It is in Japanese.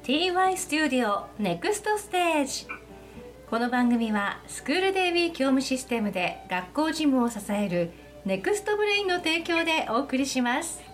TY スタジオネクストステージ。この番組はスクール DB 教務システムで学校事務を支えるネクストブレインの提供でお送りします。